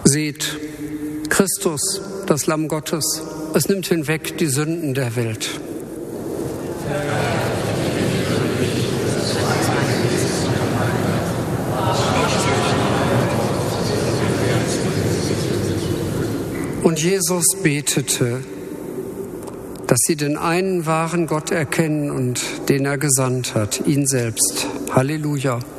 Seht, Christus, das Lamm Gottes, es nimmt hinweg die Sünden der Welt. Und Jesus betete, dass sie den einen wahren Gott erkennen und den er gesandt hat, ihn selbst. Halleluja.